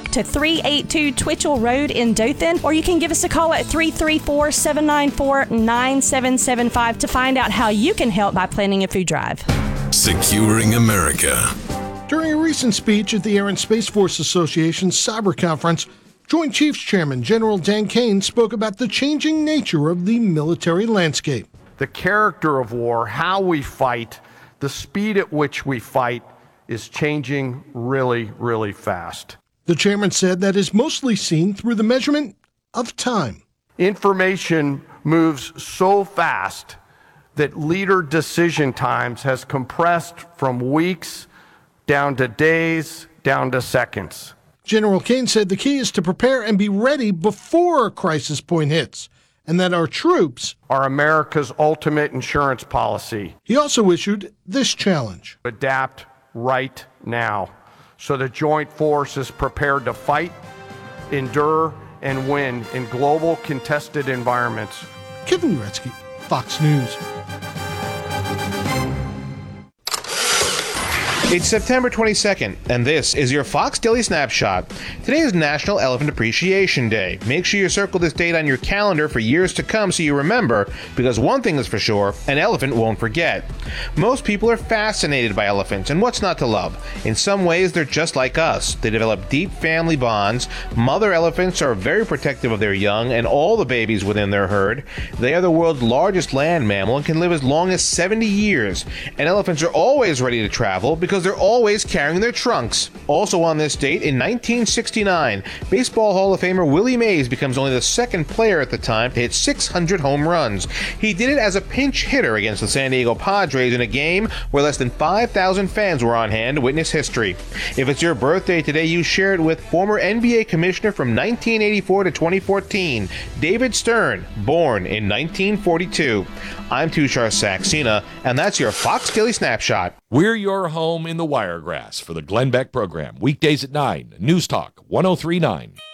to 382 Twitchell Road in Dothan, or you can give us a call at 334-794-9775 to find out how you can help by planning a food drive. Securing America. During a recent speech at the Air and Space Force Association's Cyber Conference, Joint Chiefs Chairman General Dan Kane spoke about the changing nature of the military landscape. The character of war, how we fight, the speed at which we fight is changing really, really fast. The chairman said that is mostly seen through the measurement of time. Information moves so fast that leader decision times has compressed from weeks down to days, down to seconds. General Kane said the key is to prepare and be ready before a crisis point hits, and that our troops are America's ultimate insurance policy. He also issued this challenge. Adapt right now so the joint force is prepared to fight, endure, and win in global contested environments. Kevin Uretsky, Fox News. It's September 22nd, and this is your Fox Daily Snapshot. Today is National Elephant Appreciation Day. Make sure you circle this date on your calendar for years to come so you remember, because one thing is for sure, an elephant won't forget. Most people are fascinated by elephants, and what's not to love? In some ways, they're just like us. They develop deep family bonds. Mother elephants are very protective of their young and all the babies within their herd. They are the world's largest land mammal and can live as long as 70 years. And elephants are always ready to travel because they're always carrying their trunks. Also on this date, in 1969, Baseball Hall of Famer Willie Mays becomes only the second player at the time to hit 600 home runs. He did it as a pinch hitter against the San Diego Padres in a game where less than 5,000 fans were on hand to witness history. If it's your birthday today, you share it with former NBA commissioner from 1984 to 2014, David Stern, born in 1942. I'm Tushar Saxena, and that's your Fox Daily Snapshot. We're your home in the Wiregrass for the Glenn Beck program, weekdays at 9, News Talk 1039.